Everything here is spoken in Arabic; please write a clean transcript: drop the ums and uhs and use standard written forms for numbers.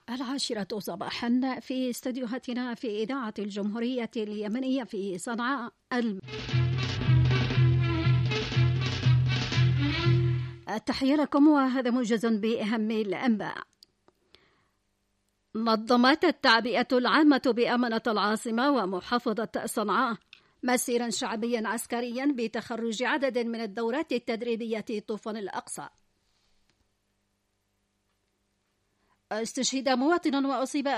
10 صباحا في استديوهاتنا في إذاعة الجمهورية اليمنية في صنعاء. التحية لكم، وهذا موجز بأهم الأنباء. نظمت التعبئة العامة بأمانة العاصمة ومحافظة صنعاء مسيرا شعبيا عسكريا بتخرج عدد من الدورات التدريبية طوفان الأقصى. استشهد مواطن وأصيب